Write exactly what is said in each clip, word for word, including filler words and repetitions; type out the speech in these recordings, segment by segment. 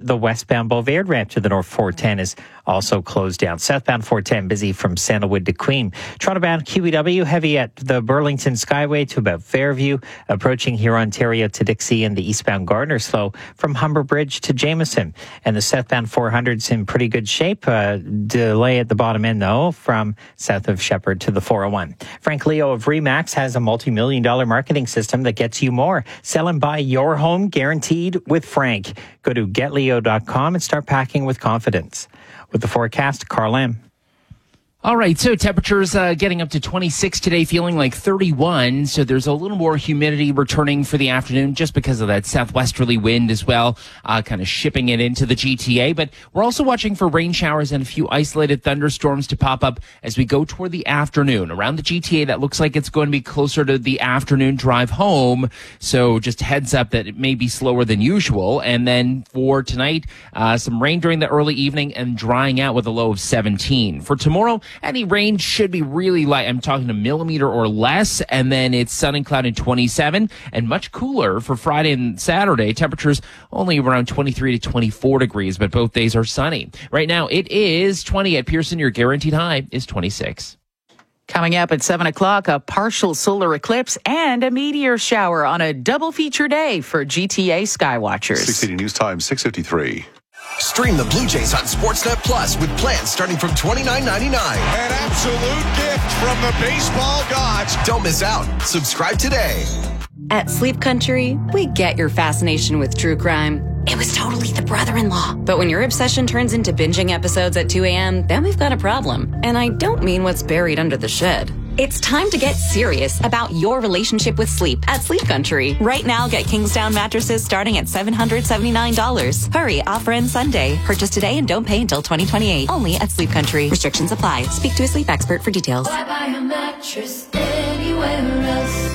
the westbound Bovaird ramp to the North four ten is also closed down. Southbound four ten busy from Sandalwood to Queen. Toronto-bound Q E W heavy at the Burlington Skyway to about Fairview. Approaching here, Ontario to Dixie, and the eastbound Gardner slow from Humber Bridge to Jameson. And the southbound four hundred's in pretty good shape. Uh, delay at the bottom end, though, from south of Shepherd to the four oh one. Frank Leo of Remax has a multi-million dollar marketing system that gets you more. Sell and buy your home guaranteed with Frank. Go to get leo dot com and start packing with confidence. With the forecast, Carl M. All right, so temperatures uh, getting up to twenty-six today, feeling like thirty-one. So there's a little more humidity returning for the afternoon just because of that southwesterly wind as well, uh, kind of shipping it into the G T A. But we're also watching for rain showers and a few isolated thunderstorms to pop up as we go toward the afternoon. Around the G T A, that looks like it's going to be closer to the afternoon drive home. So just heads up that it may be slower than usual. And then for tonight, uh, some rain during the early evening and drying out with a low of seventeen. For tomorrow, any rain should be really light. I'm talking a millimeter or less, and then it's sun and cloud in twenty-seven, and much cooler for Friday and Saturday. Temperatures only around twenty-three to twenty-four degrees, but both days are sunny. Right now, it is twenty at Pearson. Your guaranteed high is twenty-six. Coming up at seven o'clock, a partial solar eclipse and a meteor shower on a double feature day for G T A Skywatchers. six eighty News Time, six fifty-three. Stream the Blue Jays on Sportsnet Plus with plans starting from twenty-nine ninety-nine. An absolute gift from the baseball gods. Don't miss out. Subscribe today. At Sleep Country, we get your fascination with true crime. It was totally the brother-in-law. But when your obsession turns into binging episodes at two a.m., then we've got a problem. And I don't mean what's buried under the shed. It's time to get serious about your relationship with sleep at Sleep Country. Right now, get Kingsdown mattresses starting at seven hundred seventy-nine dollars. Hurry, offer ends Sunday. Purchase today and don't pay until twenty twenty-eight. Only at Sleep Country. Restrictions apply. Speak to a sleep expert for details. Why buy a mattress anywhere else?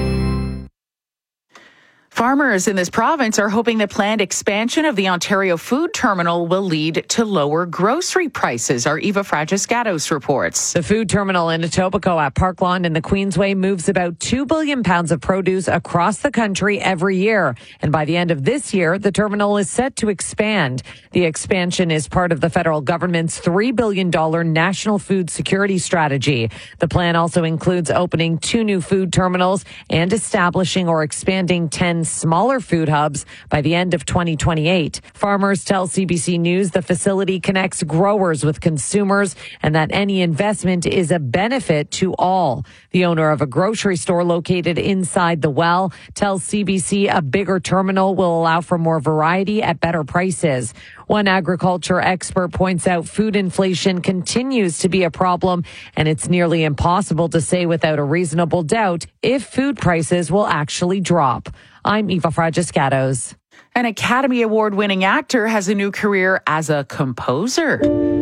Farmers in this province are hoping the planned expansion of the Ontario Food Terminal will lead to lower grocery prices. Our Eva Fragiscatos reports. The food terminal in Etobicoke at Park Lawn in the Queensway moves about two billion pounds of produce across the country every year. And by the end of this year, the terminal is set to expand. The expansion is part of the federal government's three billion dollars national food security strategy. The plan also includes opening two new food terminals and establishing or expanding ten smaller food hubs by the end of twenty twenty-eight. Farmers tell C B C News the facility connects growers with consumers and that any investment is a benefit to all. The owner of a grocery store located inside the well tells C B C a bigger terminal will allow for more variety at better prices. One agriculture expert points out food inflation continues to be a problem, and it's nearly impossible to say without a reasonable doubt if food prices will actually drop. I'm Eva Fragiscatos. An Academy Award-winning actor has a new career as a composer.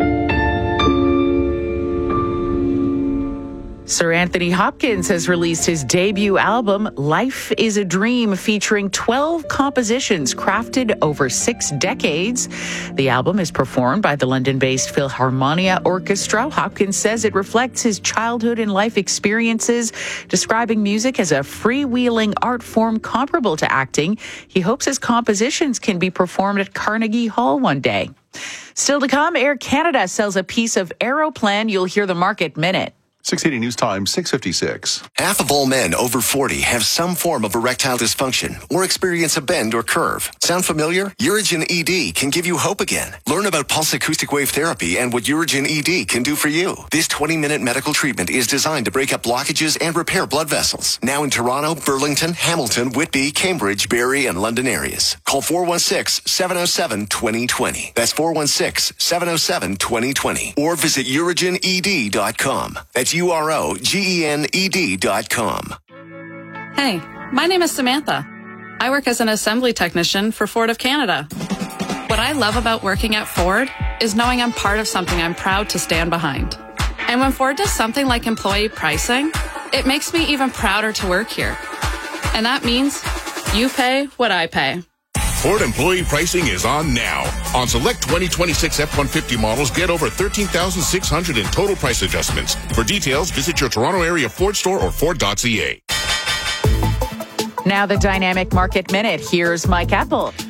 Sir Anthony Hopkins has released his debut album, Life is a Dream, featuring twelve compositions crafted over six decades. The album is performed by the London-based Philharmonia Orchestra. Hopkins says it reflects his childhood and life experiences, describing music as a freewheeling art form comparable to acting. He hopes his compositions can be performed at Carnegie Hall one day. Still to come, Air Canada sells a piece of Aeroplan. You'll hear the Market Minute. six eighty News Time, six fifty-six. Half of all men over forty have some form of erectile dysfunction or experience a bend or curve. Sound familiar? Urigen E D can give you hope again. Learn about pulse acoustic wave therapy and what Urigen E D can do for you. This twenty-minute medical treatment is designed to break up blockages and repair blood vessels. Now in Toronto, Burlington, Hamilton, Whitby, Cambridge, Barrie, and London areas. Call four one six, seven oh seven, two oh two oh. That's four one six, seven oh seven, two oh two oh. Or visit urigen e d dot com. That's U R O G E N E D dot com. Hey, my name is Samantha. I work as an assembly technician for Ford of Canada. What I love about working at Ford is knowing I'm part of something I'm proud to stand behind. And when Ford does something like employee pricing, it makes me even prouder to work here. And that means you pay what I pay. Ford employee pricing is on now. On select twenty twenty-six F one fifty models, get over thirteen thousand six hundred in total price adjustments. For details, visit your Toronto area Ford store or Ford dot C A. Now the Dynamic Market Minute. Here's Mike Apple.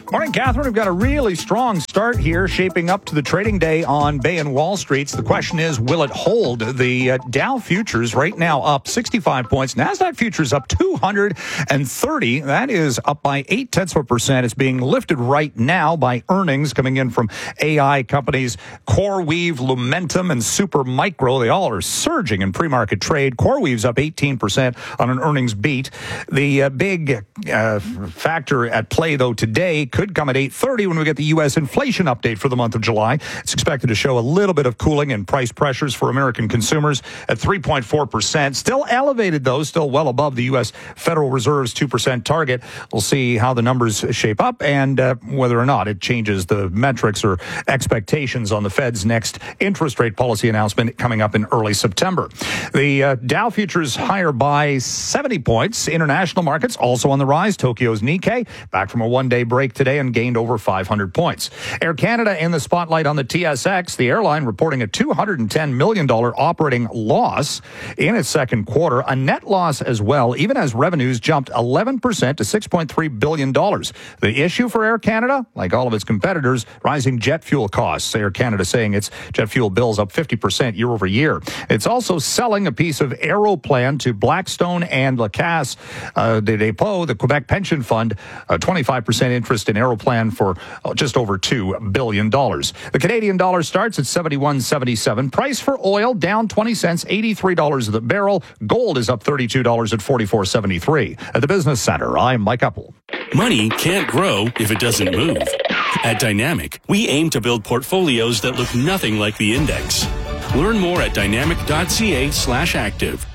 Morning, Catherine. We've got a really strong start here shaping up to the trading day on Bay and Wall Streets. The question is, will it hold? The uh, Dow futures right now up sixty-five points. NASDAQ futures up two hundred thirty. That is up by eight tenths of a percent. It's being lifted right now by earnings coming in from A I companies CoreWeave, Lumentum, and Supermicro. They all are surging in pre-market trade. CoreWeave's up eighteen percent on an earnings beat. The uh, big uh, factor at play, though, today could come at eight thirty when we get the U S inflation update for the month of July. It's expected to show a little bit of cooling and price pressures for American consumers at three point four percent. Still elevated, though, still well above the U S Federal Reserve's two percent target. We'll see how the numbers shape up and uh, whether or not it changes the metrics or expectations on the Fed's next interest rate policy announcement coming up in early September. The uh, Dow futures higher by seventy points. International markets also on the rise. Tokyo's Nikkei back from a one-day break today and gained over five hundred points. Air Canada in the spotlight on the T S X. The airline reporting a two hundred ten million dollars operating loss in its second quarter, a net loss as well, even as revenues jumped eleven percent to six point three billion dollars. The issue for Air Canada, like all of its competitors, rising jet fuel costs. Air Canada saying its jet fuel bills up fifty percent year over year. It's also selling a piece of Aeroplan to Blackstone and La Caisse uh, de Dépôt, the Quebec pension fund, a twenty-five percent interest in Aeroplan for uh, just over two billion dollars. The Canadian dollar starts at seventy-one seventy-seven. Price for oil down twenty cents, eighty-three dollars a barrel. Gold is up thirty-two dollars at forty-four seventy-three. At the Business Center, I'm Mike Uppel. Money can't grow if it doesn't move. At Dynamic, we aim to build portfolios that look nothing like the index. Learn more at dynamic.ca slash active.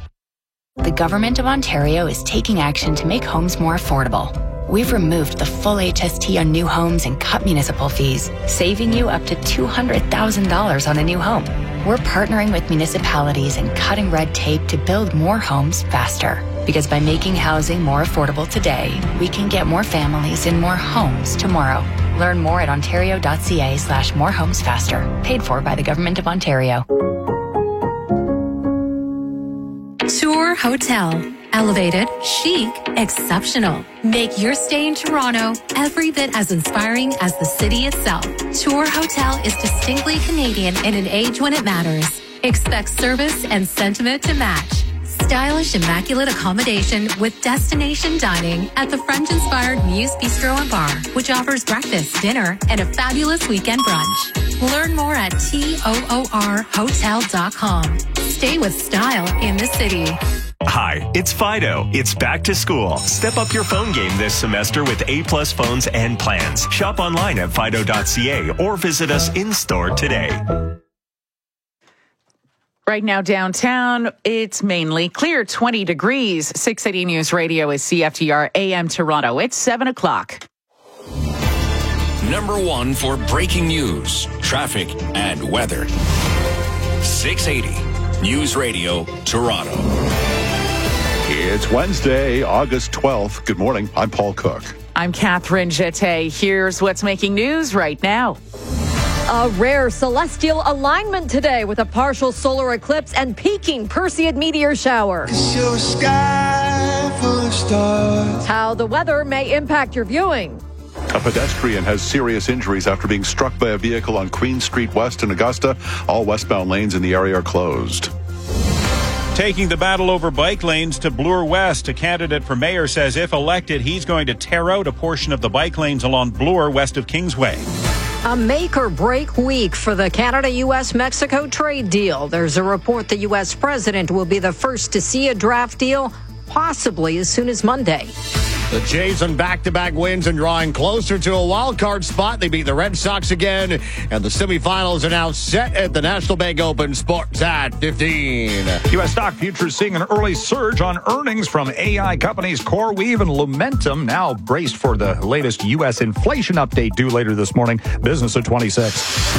The Government of Ontario is taking action to make homes more affordable. We've removed the full H S T on new homes and cut municipal fees, saving you up to two hundred thousand dollars on a new home. We're partnering with municipalities and cutting red tape to build more homes faster. Because by making housing more affordable today, we can get more families in more homes tomorrow. Learn more at ontario.ca slash more homes faster. Paid for by the Government of Ontario. Tour Hotel. Elevated, chic, exceptional. Make your stay in Toronto every bit as inspiring as the city itself. Tour Hotel is distinctly Canadian in an age when it matters. Expect service and sentiment to match. Stylish, immaculate accommodation with destination dining at the French-inspired Muse Bistro and Bar, which offers breakfast, dinner, and a fabulous weekend brunch. Learn more at toor hotel dot com. Stay with style in the city. Hi, it's Fido. It's back to school. Step up your phone game this semester with A-plus phones and plans. Shop online at fido dot c a or visit us in-store today. Right now downtown, it's mainly clear, twenty degrees. six eighty News Radio is C F T R A M Toronto. It's seven o'clock. Number one for breaking news, traffic, and weather. six eighty News Radio Toronto. It's Wednesday, August twelfth. Good morning. I'm Paul Cook. I'm Catherine Jeté. Here's what's making news right now. A rare celestial alignment today with a partial solar eclipse and peaking Perseid meteor shower. Sky full of stars. How the weather may impact your viewing. A pedestrian has serious injuries after being struck by a vehicle on Queen Street West in Augusta. All westbound lanes in the area are closed. Taking the battle over bike lanes to Bloor West, a candidate for mayor says if elected, he's going to tear out a portion of the bike lanes along Bloor west of Kingsway. A make-or-break week for the Canada-U S Mexico trade deal. There's a report the U S president will be the first to see a draft deal, possibly as soon as Monday. The Jays on back-to-back wins and drawing closer to a wild card spot. They beat the Red Sox again, and the semifinals are now set at the National Bank Open. Sports at fifteen. U S stock futures seeing an early surge on earnings from A I companies CoreWeave and Lumentum, now braced for the latest U S inflation update due later this morning. Business at twenty-six.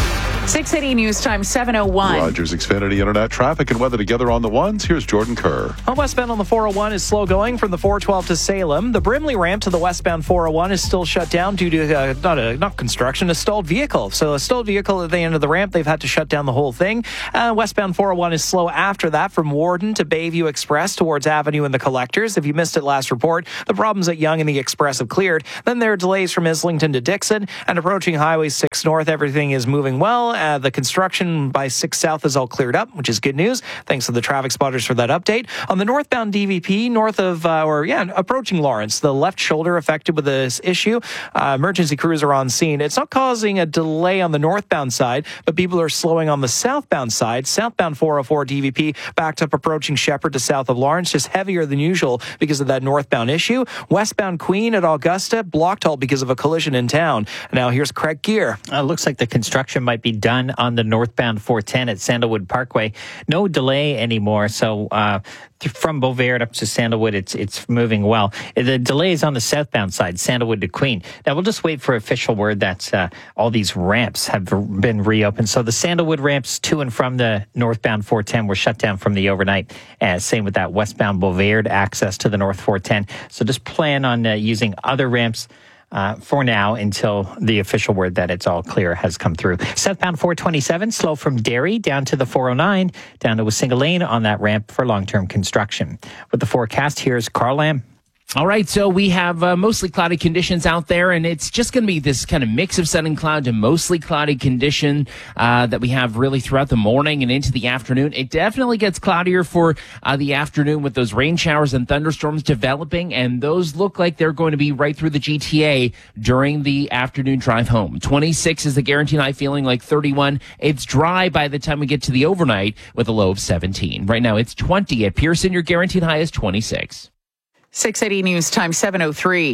six eighty News Time, seven oh one. Rogers Xfinity Internet traffic and weather together on the ones. Here's Jordan Kerr. On westbound on the four oh one is slow going from the four twelve to Salem. The Brimley ramp to the westbound four oh one is still shut down due to uh, not a not construction, a stalled vehicle. So a stalled vehicle at the end of the ramp, they've had to shut down the whole thing. Uh, westbound four oh one is slow after that from Warden to Bayview Express towards Avenue and the Collectors. If you missed it last report, the problems at Yonge and the Express have cleared. Then there are delays from Islington to Dixon and approaching Highway six North. Everything is moving well. Uh, the construction by six South is all cleared up, which is good news. Thanks to the traffic spotters for that update. On the northbound D V P, north of, uh, or yeah, approaching Lawrence, the left shoulder affected with this issue. Uh, emergency crews are on scene. It's not causing a delay on the northbound side, but people are slowing on the southbound side. Southbound four oh four D V P backed up approaching Shepherd to south of Lawrence, just heavier than usual because of that northbound issue. Westbound Queen at Augusta, blocked all because of a collision in town. Now here's Craig Gear. Uh, looks like the construction might be done on the northbound four ten at Sandalwood Parkway. No delay anymore. So uh, from Beauvais up to Sandalwood, it's it's moving well. The delay is on the southbound side, Sandalwood to Queen. Now we'll just wait for official word that uh, all these ramps have been reopened. So the Sandalwood ramps to and from the northbound four ten were shut down from the overnight. Uh, same with that westbound Beauvais access to the north four ten. So just plan on uh, using other ramps Uh, for now until the official word that it's all clear has come through. Southbound four twenty-seven, slow from Derry down to the four oh nine, down to Wasinga Lane on that ramp for long-term construction. With the forecast, here's Carl Lamb. All right, so we have uh, mostly cloudy conditions out there, and it's just going to be this kind of mix of sun and cloud to mostly cloudy condition uh, that we have really throughout the morning and into the afternoon. It definitely gets cloudier for uh, the afternoon with those rain showers and thunderstorms developing, and those look like they're going to be right through the G T A during the afternoon drive home. twenty-six is the guaranteed high, feeling like thirty-one. It's dry by the time we get to the overnight with a low of seventeen. Right now, it's twenty at Pearson. Your guaranteed high is twenty-six. six eighty News Time, seven oh three.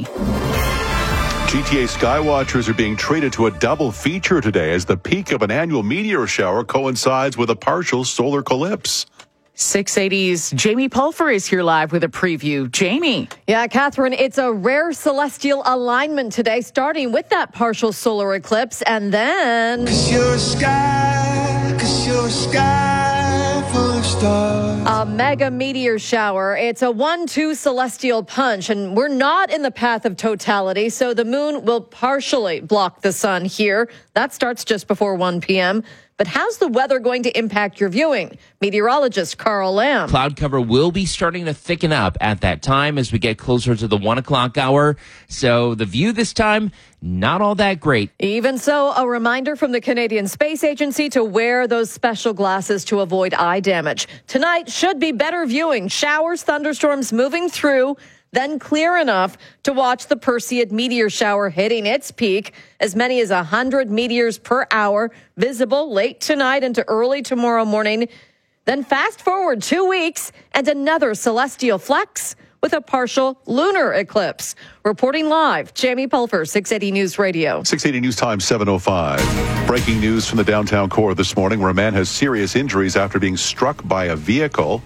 G T A skywatchers are being treated to a double feature today as the peak of an annual meteor shower coincides with a partial solar eclipse. six eighty's Jamie Pulfer is here live with a preview. Jamie. Yeah, Catherine, it's a rare celestial alignment today, starting with that partial solar eclipse, and then... Cause you're a sky, cause you're a sky full of stars. A mega meteor shower. It's a one two celestial punch, and we're not in the path of totality, so the moon will partially block the sun here. That starts just before one p.m., but how's the weather going to impact your viewing? Meteorologist Carl Lamb. Cloud cover will be starting to thicken up at that time as we get closer to the one o'clock hour. So the view this time, not all that great. Even so, a reminder from the Canadian Space Agency to wear those special glasses to avoid eye damage. Tonight should be better viewing. Showers, thunderstorms moving through, then clear enough to watch the Perseid meteor shower hitting its peak. As many as one hundred meteors per hour visible late tonight into early tomorrow morning. Then fast forward two weeks and another celestial flex with a partial lunar eclipse. Reporting live, Jamie Pulfer, six eighty News Radio. six eighty News Time, seven oh five. Breaking news from the downtown core this morning, where a man has serious injuries after being struck by a vehicle.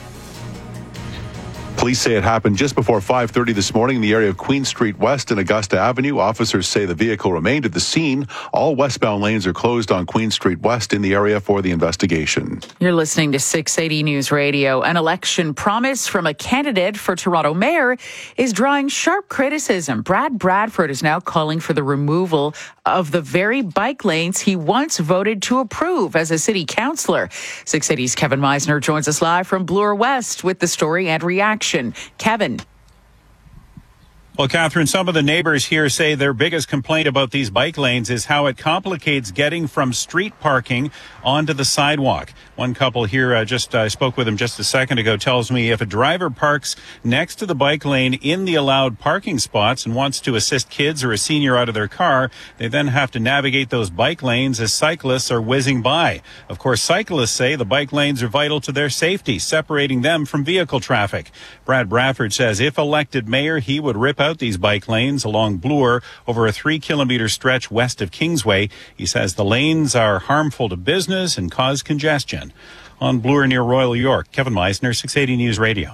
Police say it happened just before five thirty this morning in the area of Queen Street West and Augusta Avenue. Officers say the vehicle remained at the scene. All westbound lanes are closed on Queen Street West in the area for the investigation. You're listening to six eighty News Radio. An election promise from a candidate for Toronto mayor is drawing sharp criticism. Brad Bradford is now calling for the removal of the very bike lanes he once voted to approve as a city councillor. six eighty's Kevin Meisner joins us live from Bloor West with the story and reaction. Kevin. Well, Catherine, some of the neighbors here say their biggest complaint about these bike lanes is how it complicates getting from street parking onto the sidewalk. One couple here, uh, just I uh, spoke with him just a second ago, tells me if a driver parks next to the bike lane in the allowed parking spots and wants to assist kids or a senior out of their car, they then have to navigate those bike lanes as cyclists are whizzing by. Of course, cyclists say the bike lanes are vital to their safety, separating them from vehicle traffic. Brad Bradford says if elected mayor, he would rip out these bike lanes along Bloor over a three kilometer stretch west of Kingsway. He says the lanes are harmful to business and cause congestion. On Bloor near Royal York, Kevin Meisner, six eighty News Radio.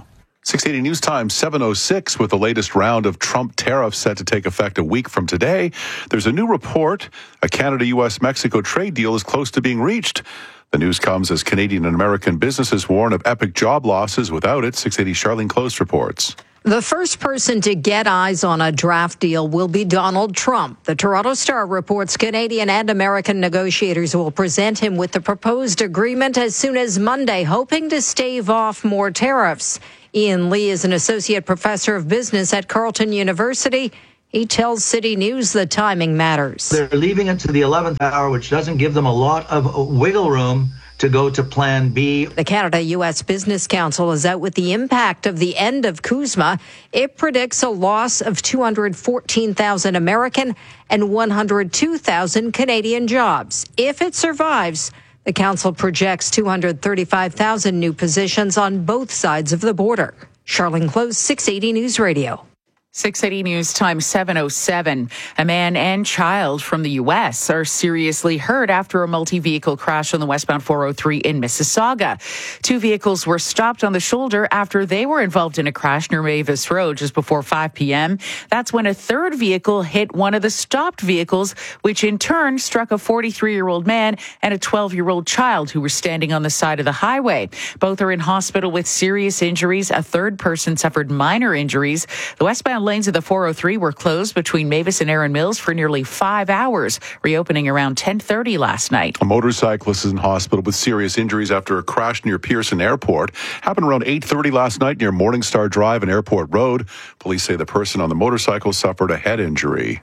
six eighty News Time, seven oh six, with the latest round of Trump tariffs set to take effect a week from today. There's a new report. A Canada-U S Mexico trade deal is close to being reached. The news comes as Canadian and American businesses warn of epic job losses without it. six eighty Charlene Close reports. The first person to get eyes on a draft deal will be Donald Trump. The Toronto Star reports Canadian and American negotiators will present him with the proposed agreement as soon as Monday, hoping to stave off more tariffs. Ian Lee is an associate professor of business at Carleton University. He tells City News the timing matters. They're leaving it to the eleventh hour, which doesn't give them a lot of wiggle room to go to Plan B. The Canada-U S Business Council is out with the impact of the end of CUSMA. It predicts a loss of two hundred fourteen thousand American and one hundred two thousand Canadian jobs. If it survives, the council projects two hundred thirty-five thousand new positions on both sides of the border. Charlene Close, six eighty News Radio. six eighty News Time, seven oh seven. A man and child from the U S are seriously hurt after a multi-vehicle crash on the westbound four oh three in Mississauga. Two vehicles were stopped on the shoulder after they were involved in a crash near Mavis Road just before five p.m. That's when a third vehicle hit one of the stopped vehicles, which in turn struck a forty-three-year-old man and a twelve-year-old child who were standing on the side of the highway. Both are in hospital with serious injuries. A third person suffered minor injuries. The westbound lanes of the four oh three were closed between Mavis and Erin Mills for nearly five hours, reopening around ten thirty last night. A motorcyclist is in hospital with serious injuries after a crash near Pearson Airport. Happened around eight thirty last night near Morningstar Drive and Airport Road. Police say the person on the motorcycle suffered a head injury.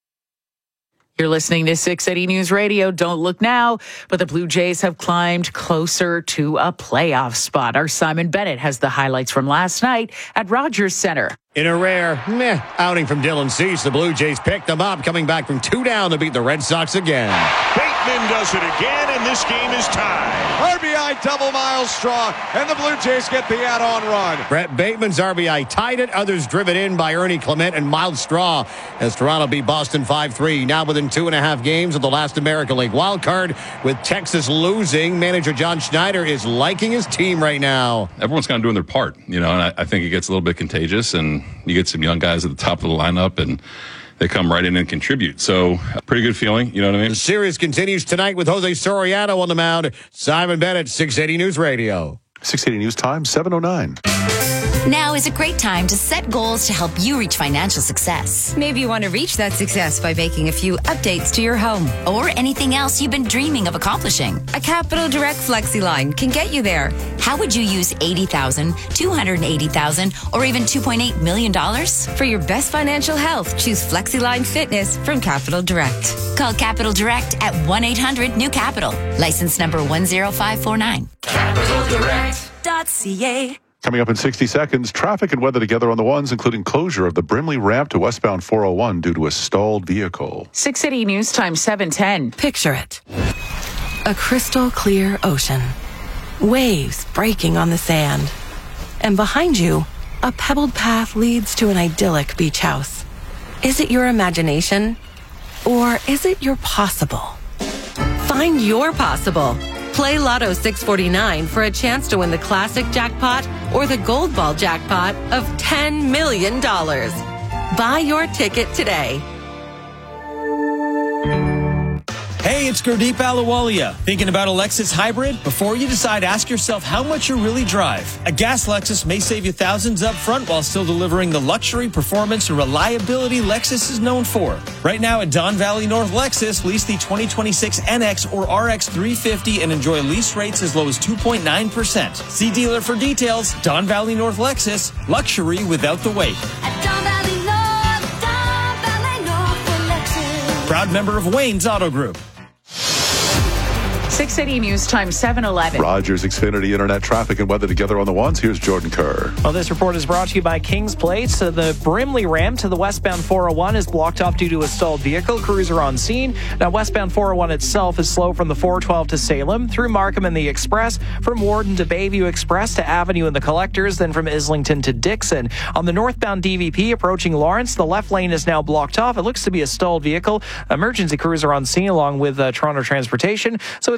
You're listening to six eighty News Radio. Don't look now, but the Blue Jays have climbed closer to a playoff spot. Our Simon Bennett has the highlights from last night at Rogers Centre. In a rare meh outing from Dylan Cease, the Blue Jays picked them up, coming back from two down to beat the Red Sox again. Bateman does it again, and this game is tied. R B I double Miles Straw, and the Blue Jays get the add-on run. Brett Bateman's R B I tied it. Others driven in by Ernie Clement and Miles Straw as Toronto beat Boston five three. Now within two and a half games of the last American League wildcard, with Texas losing, manager John Schneider is liking his team right now. Everyone's kind of doing their part, you know, and I, I think it gets a little bit contagious, and you get some young guys at the top of the lineup, and they come right in and contribute. So, pretty good feeling, you know what I mean? The series continues tonight with Jose Soriano on the mound. Simon Bennett, six eighty News Radio. six eighty News Time, seven oh nine. Now is a great time to set goals to help you reach financial success. Maybe you want to reach that success by making a few updates to your home or anything else you've been dreaming of accomplishing. A Capital Direct FlexiLine can get you there. How would you use eighty thousand dollars, two hundred eighty thousand dollars, or even two point eight million dollars? For your best financial health, choose FlexiLine Fitness from Capital Direct. Call Capital Direct at one eight hundred new capital. License number one zero five four nine. Capital Direct dot C A. Coming up in sixty seconds, traffic and weather together on the ones, including closure of the Brimley ramp to westbound four oh one due to a stalled vehicle. six eighty News Time, seven ten. Picture it. A crystal clear ocean. Waves breaking on the sand. And behind you, a pebbled path leads to an idyllic beach house. Is it your imagination? Or is it your possible? Find your possible. Play Lotto six forty-nine for a chance to win the classic jackpot or the gold ball jackpot of ten million dollars. Buy your ticket today. Hey, it's Gurdeep Ahluwalia. Thinking about a Lexus hybrid? Before you decide, ask yourself how much you really drive. A gas Lexus may save you thousands up front while still delivering the luxury, performance, and reliability Lexus is known for. Right now at Don Valley North Lexus, lease the twenty twenty-six N X or R X three fifty and enjoy lease rates as low as two point nine percent. See dealer for details. Don Valley North Lexus, luxury without the wait. At Don Valley North, Don Valley North for Lexus. Proud member of Wayne's Auto Group. six eighty News Time, seven eleven. Rogers Xfinity Internet traffic and weather together on the ones. Here's Jordan Kerr. Well, this report is brought to you by Kings Place. So the Brimley ramp to the westbound four oh one is blocked off due to a stalled vehicle. Crews are on scene. Now, westbound four oh one itself is slow from the four twelve to Salem, through Markham and the Express, from Warden to Bayview Express to Avenue and the Collectors, then from Islington to Dixon. On the northbound D V P approaching Lawrence, the left lane is now blocked off. It looks to be a stalled vehicle. Emergency crews are on scene along with uh, Toronto Transportation. So it's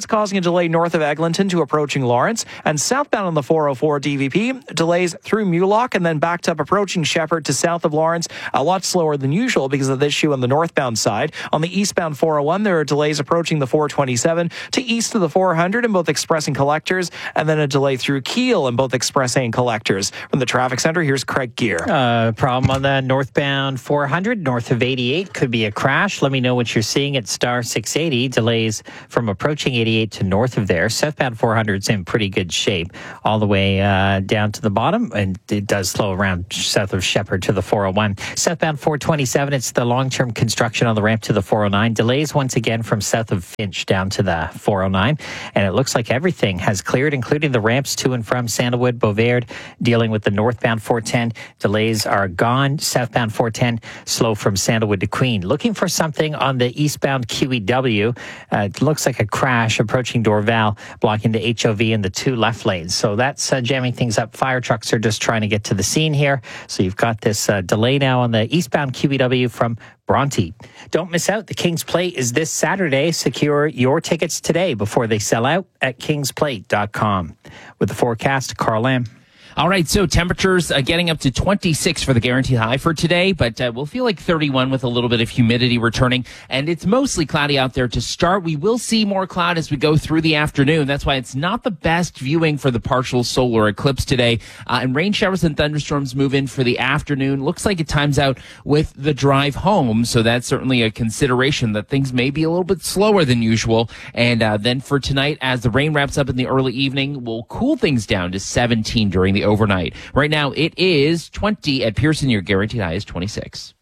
that's causing a delay north of Eglinton to approaching Lawrence. And southbound on the four oh four D V P, delays through Mulock and then backed up approaching Shepherd to south of Lawrence. A lot slower than usual because of this issue on the northbound side. On the eastbound four oh one, there are delays approaching the four twenty-seven to east of the four hundred in both express and collectors, and then a delay through Kiel in both express and collectors. From the traffic center, here's Craig Gear. Uh, problem on the northbound four hundred, north of eighty-eight. Could be a crash. Let me know what you're seeing at star six eighty. Delays from approaching eighty-eight to north of there. Southbound four hundred is in pretty good shape all the way uh, down to the bottom, and it does slow around south of Shepherd to the four oh one. Southbound four twenty-seven, it's the long-term construction on the ramp to the four oh nine. Delays once again from south of Finch down to the four oh nine, and it looks like everything has cleared, including the ramps to and from Sandalwood, Beauvais, dealing with the northbound four ten. Delays are gone. Southbound four ten, slow from Sandalwood to Queen. Looking for something on the eastbound Q E W. Uh, it looks like a crash approaching Dorval, blocking the H O V in the two left lanes. So that's uh, jamming things up. Fire trucks are just trying to get to the scene here. So you've got this uh, delay now on the eastbound Q E W from Bronte. Don't miss out. The King's Plate is this Saturday. Secure your tickets today before they sell out at kings plate dot com. With the forecast, Carl Lamb. All right, so temperatures uh, getting up to twenty-six for the guaranteed high for today, but uh, we'll feel like thirty-one with a little bit of humidity returning, and it's mostly cloudy out there to start. We will see more cloud as we go through the afternoon. That's why it's not the best viewing for the partial solar eclipse today. Uh, and rain showers and thunderstorms move in for the afternoon. Looks like it times out with the drive home, so that's certainly a consideration that things may be a little bit slower than usual. And uh, then for tonight, as the rain wraps up in the early evening, we'll cool things down to seventeen during the overnight. Right now, it is twenty at Pearson. Your guaranteed high is twenty-six.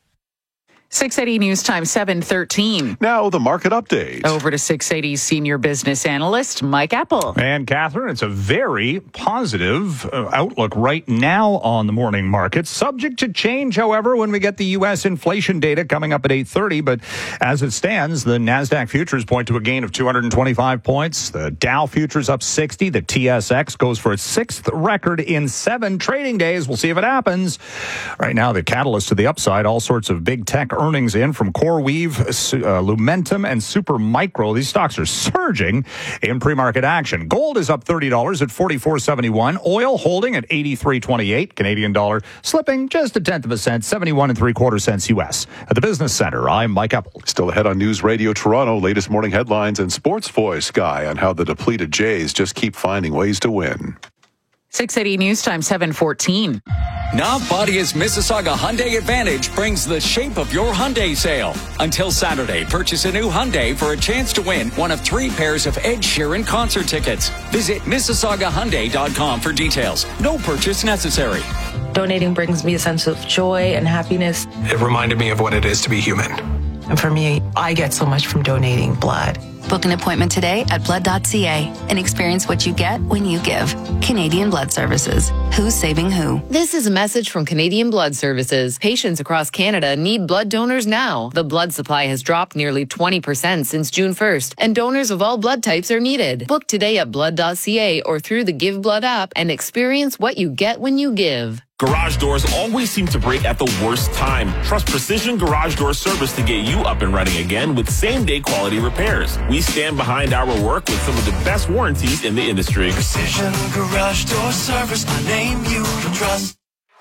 six eighty News Time, seven thirteen. Now the market update. Over to six eighty senior business analyst Mike Apple. And Catherine, it's a very positive uh, outlook right now on the morning market. Subject to change, however, when we get the U S inflation data coming up at eight thirty. But as it stands, the NASDAQ futures point to a gain of two hundred twenty-five points. The Dow futures up sixty. The T S X goes for its sixth record in seven trading days. We'll see if it happens. Right now, the catalyst to the upside, all sorts of big tech earnings in from CoreWeave, uh, Lumentum, and Supermicro. These stocks are surging in pre-market action. Gold is up thirty dollars at forty-four seventy-one. Oil holding at eighty-three twenty-eight. Canadian dollar slipping just a tenth of a cent, seventy-one and three quarter cents U S. At the Business Center, I'm Mike Apple. Still ahead on News Radio Toronto, latest morning headlines and Sports Voice Guy on how the depleted Jays just keep finding ways to win. six eighty News Time, seven fourteen. Now Badia's Mississauga Hyundai Advantage brings the shape of your Hyundai sale. Until Saturday, purchase a new Hyundai for a chance to win one of three pairs of Ed Sheeran concert tickets. Visit Mississauga Hyundai dot com for details. No purchase necessary. Donating brings me a sense of joy and happiness. It reminded me of what it is to be human. And for me, I get so much from donating blood. Book an appointment today at blood dot c a and experience what you get when you give. Canadian Blood Services. Who's saving who? This is a message from Canadian Blood Services. Patients across Canada need blood donors now. The blood supply has dropped nearly twenty percent since June first, and donors of all blood types are needed. Book today at blood dot c a or through the Give Blood app and experience what you get when you give. Garage doors always seem to break at the worst time. Trust Precision Garage Door Service to get you up and running again with same-day quality repairs. We stand behind our work with some of the best warranties in the industry. Precision Garage Door Service, a name you can trust.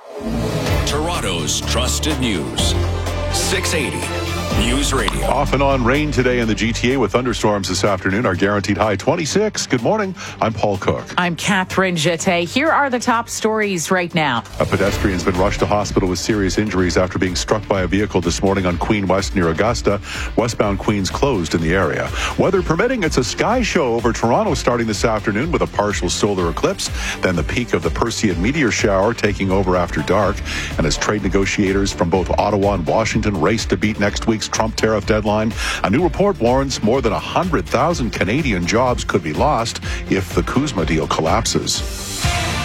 Toronto's trusted news. six eighty News Radio. Off and on rain today in the G T A with thunderstorms this afternoon. Our guaranteed high twenty-six. Good morning. I'm Paul Cook. I'm Catherine Jette. Here are the top stories right now. A pedestrian's been rushed to hospital with serious injuries after being struck by a vehicle this morning on Queen West near Augusta. Westbound Queen's closed in the area. Weather permitting, it's a sky show over Toronto starting this afternoon with a partial solar eclipse. Then the peak of the Perseid meteor shower taking over after dark. And as trade negotiators from both Ottawa and Washington race to beat next week's Trump tariff deadline, a new report warns more than one hundred thousand Canadian jobs could be lost if the Kuzma deal collapses.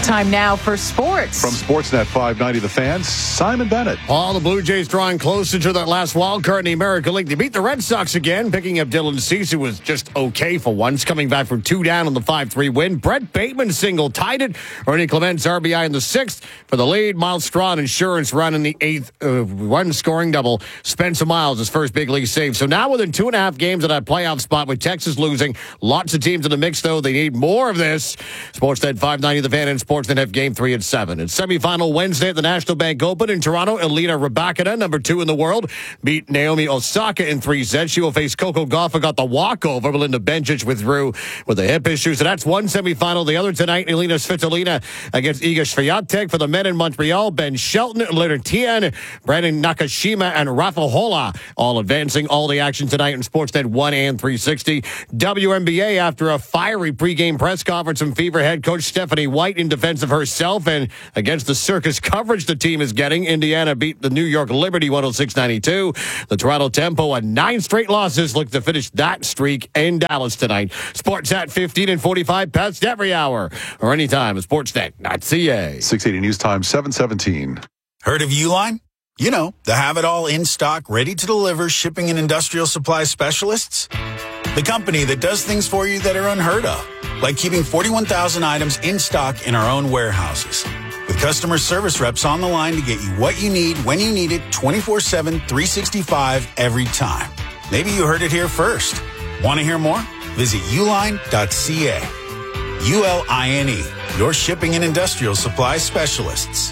Time now for sports. From Sportsnet five ninety The Fan, Simon Bennett. All the Blue Jays drawing closer to that last wild card in the American League. They beat the Red Sox again, picking up Dylan Cease, who was just okay for once, coming back from two down on the five three win. Brett Bateman single tied it. Ernie Clement's R B I in the sixth for the lead. Miles Straw and Insurance run in the eighth. Uh, one scoring double. Spencer Miles, his first big league save. So now within two and a half games of that playoff spot with Texas losing. Lots of teams in the mix, though. They need more of this. Sportsnet five ninety The Fan and Sportsnet have game three at seven. It's semifinal Wednesday at the National Bank Open in Toronto. Elena Rybakina, number two in the world, beat Naomi Osaka in three sets. She will face Coco Gauff, who got the walkover. Belinda Bencic withdrew with a hip issue. So that's one semifinal. The other tonight, Elena Svitolina against Iga Swiatek for the men in Montreal. Ben Shelton, Leonard Tien, Brandon Nakashima, and Rafa Hola all advancing. All the action tonight in Sportsnet one and three sixty. W N B A, after a fiery pregame press conference from Fever head coach Stephanie White in defense of herself and against the circus coverage the team is getting. Indiana beat the New York Liberty one oh six ninety-two. The Toronto Tempo, a nine straight losses, look to finish that streak in Dallas tonight. Sportsnet fifteen and forty-five past every hour or anytime at sportsnet dot c a. six eighty News Time, seven seventeen. Heard of Uline? You know, the have-it-all in stock, ready to deliver shipping and industrial supply specialists. The company that does things for you that are unheard of, like keeping forty-one thousand items in stock in our own warehouses. With customer service reps on the line to get you what you need, when you need it, twenty-four seven, three sixty-five, every time. Maybe you heard it here first. Want to hear more? Visit uline dot c a. U L I N E, your shipping and industrial supply specialists.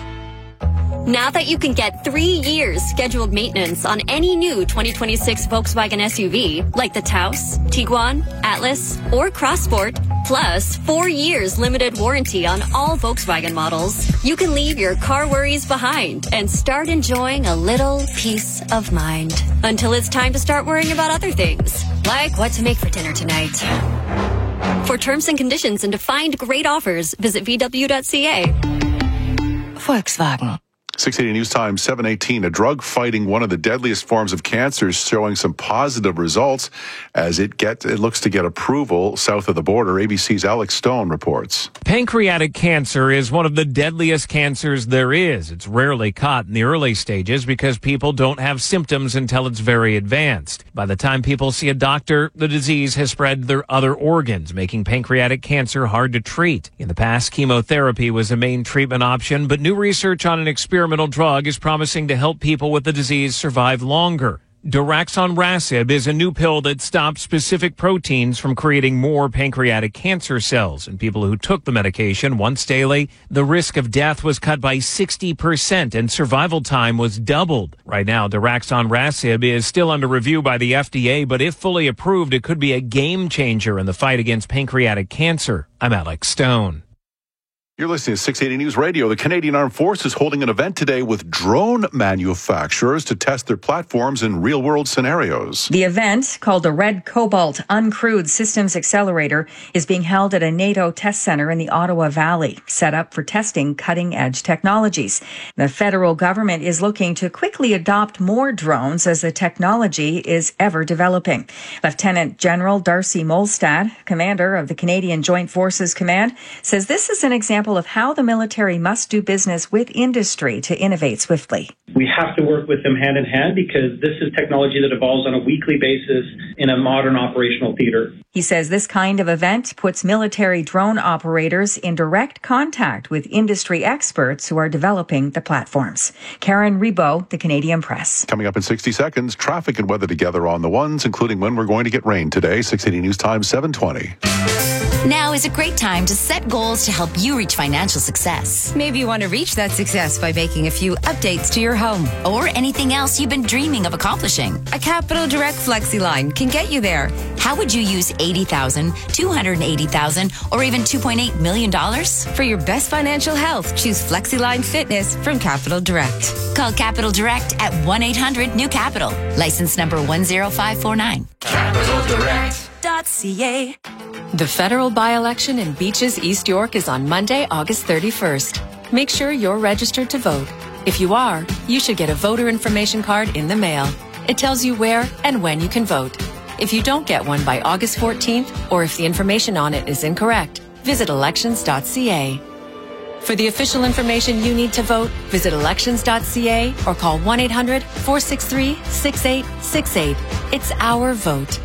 Now that you can get three years scheduled maintenance on any new twenty twenty-six Volkswagen S U V, like the Taos, Tiguan, Atlas, or Crossport, plus four years limited warranty on all Volkswagen models, you can leave your car worries behind and start enjoying a little peace of mind. Until it's time to start worrying about other things, like what to make for dinner tonight. For terms and conditions and to find great offers, visit v w dot c a. Volkswagen. six eighty News Time, seven eighteen. A drug fighting one of the deadliest forms of cancer is showing some positive results as it gets, it looks to get approval south of the border. A B C's Alex Stone reports. Pancreatic cancer is one of the deadliest cancers there is. It's rarely caught in the early stages because people don't have symptoms until it's very advanced. By the time people see a doctor, the disease has spread to their other organs, making pancreatic cancer hard to treat. In the past, chemotherapy was the main treatment option, but new research on an experimental drug is promising to help people with the disease survive longer. Daraxonrasib is a new pill that stops specific proteins from creating more pancreatic cancer cells. In people who took the medication once daily, the risk of death was cut by sixty percent and survival time was doubled. Right now, Daraxonrasib is still under review by the F D A, but if fully approved, it could be a game changer in the fight against pancreatic cancer. I'm Alex Stone. You're listening to six eighty News Radio. The Canadian Armed Forces holding an event today with drone manufacturers to test their platforms in real-world scenarios. The event, called the Red Cobalt Uncrewed Systems Accelerator, is being held at a NATO test center in the Ottawa Valley, set up for testing cutting-edge technologies. The federal government is looking to quickly adopt more drones as the technology is ever developing. Lieutenant General Darcy Molstad, commander of the Canadian Joint Forces Command, says this is an example of how the military must do business with industry to innovate swiftly. We have to work with them hand in hand because this is technology that evolves on a weekly basis in a modern operational theater. He says this kind of event puts military drone operators in direct contact with industry experts who are developing the platforms. Karen Rebo, The Canadian Press. Coming up in sixty seconds, traffic and weather together on the ones, including when we're going to get rain today. six eighty News Time, seven twenty. Now is a great time to set goals to help you reach financial success. Maybe you want to reach that success by making a few updates to your home or anything else you've been dreaming of accomplishing. A Capital Direct FlexiLine can get you there. How would you use eighty thousand dollars, two hundred eighty thousand dollars, or even two point eight million dollars? For your best financial health, choose FlexiLine Fitness from Capital Direct. Call Capital Direct at one eight hundred new capital. License number one zero five four nine. Capital Direct. .ca. The federal by-election in Beaches, East York is on Monday, August thirty-first. Make sure you're registered to vote. If you are, you should get a voter information card in the mail. It tells you where and when you can vote. If you don't get one by August fourteenth, or if the information on it is incorrect, visit elections dot c a. For the official information you need to vote, visit elections dot c a or call one eight hundred four six three six eight six eight. It's our vote.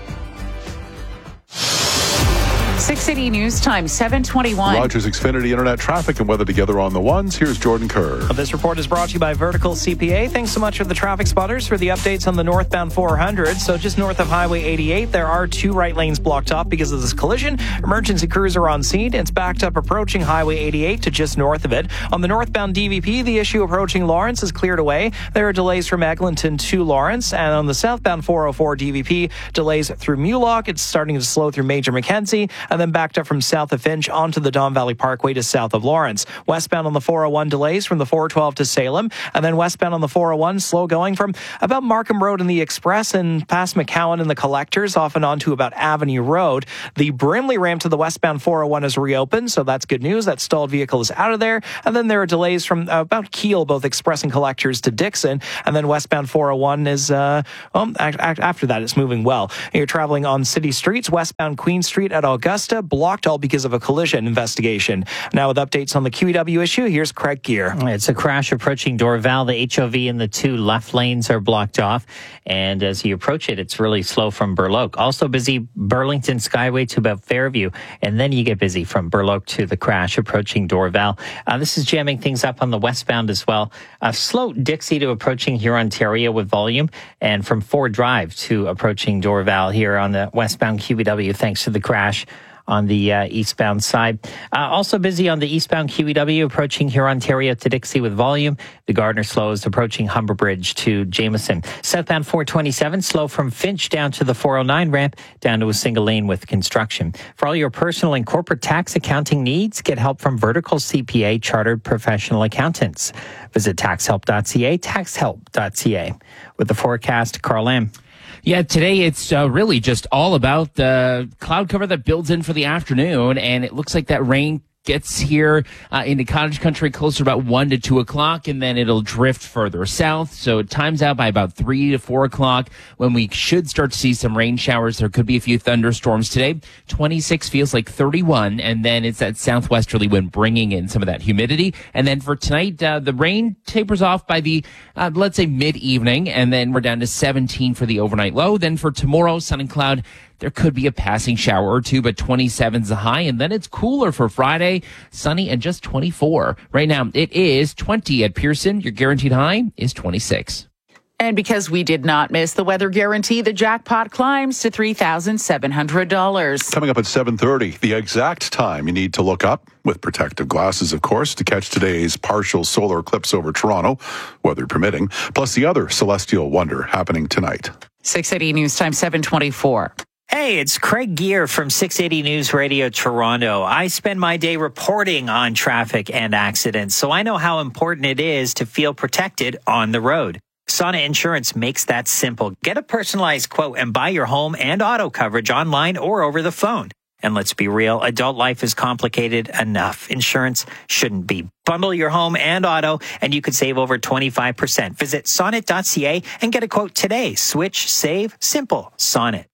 six City News Time, seven twenty-one. Rogers Xfinity Internet traffic and weather together on the ones. Here's Jordan Kerr. This report is brought to you by Vertical C P A. Thanks so much for the traffic spotters for the updates on the northbound four hundred. So just north of Highway eighty-eight, there are two right lanes blocked off because of this collision. Emergency crews are on scene. It's backed up approaching Highway eighty-eight to just north of it. On the northbound D V P, the issue approaching Lawrence is cleared away. There are delays from Eglinton to Lawrence. And on the southbound four oh four D V P, delays through Mulock. It's starting to slow through Major Mackenzie. And then backed up from south of Finch onto the Don Valley Parkway to south of Lawrence. Westbound on the four oh one, delays from the four twelve to Salem. And then westbound on the four oh one, slow going from about Markham Road and the Express and past McCowan and the Collectors, off and on to about Avenue Road. The Brimley ramp to the westbound four oh one is reopened, so that's good news. That stalled vehicle is out of there. And then there are delays from uh, about Kiel, both Express and Collectors to Dixon. And then westbound four oh one is, uh, well, after that, it's moving well. You're traveling on city streets, westbound Queen Street at Augusta, blocked all because of a collision investigation. Now with updates on the Q E W issue, here's Craig Gear. It's a crash approaching Dorval. The H O V in the two left lanes are blocked off. And as you approach it, it's really slow from Burloak. Also busy Burlington Skyway to about Fairview. And then you get busy from Burloak to the crash approaching Dorval. Uh, this is jamming things up on the westbound as well. Uh, slow Dixie to approaching here Ontario with volume. And from Ford Drive to approaching Dorval here on the westbound Q E W thanks to the crash on the uh, eastbound side. Uh, also busy on the eastbound Q E W approaching here Ontario to Dixie with volume. The Gardner slows approaching Humber Bridge to Jameson. Southbound four twenty-seven slow from Finch down to the four oh nine ramp down to a single lane with construction. For all your personal and corporate tax accounting needs, get help from Vertical C P A chartered professional accountants. Visit tax help dot c a, tax help dot c a. With the forecast, Carl Lamb. Yeah, today it's uh, really just all about the cloud cover that builds in for the afternoon, and it looks like that rain gets here uh, into cottage country closer to about one to two o'clock, and then it'll drift further south. So it times out by about three to four o'clock when we should start to see some rain showers. There could be a few thunderstorms today. twenty-six feels like thirty-one, and then it's that southwesterly wind bringing in some of that humidity. And then for tonight, uh, the rain tapers off by the, uh, let's say, mid-evening, and then we're down to seventeen for the overnight low. Then for tomorrow, sun and cloud. There could be a passing shower or two, but twenty-seven's the high, and then it's cooler for Friday, sunny and just twenty-four. Right now, it is twenty at Pearson. Your guaranteed high is twenty-six. And because we did not miss the weather guarantee, the jackpot climbs to three thousand seven hundred dollars. Coming up at seven thirty, the exact time you need to look up, with protective glasses, of course, to catch today's partial solar eclipse over Toronto, weather permitting, plus the other celestial wonder happening tonight. six eighty News Time, seven twenty-four. Hey, it's Craig Gear from six eighty News Radio Toronto. I spend my day reporting on traffic and accidents, so I know how important it is to feel protected on the road. Sonnet Insurance makes that simple. Get a personalized quote and buy your home and auto coverage online or over the phone. And let's be real, adult life is complicated enough. Insurance shouldn't be. Bundle your home and auto, and you could save over twenty-five percent. Visit sonnet dot c a and get a quote today. Switch, save, simple. Sonnet.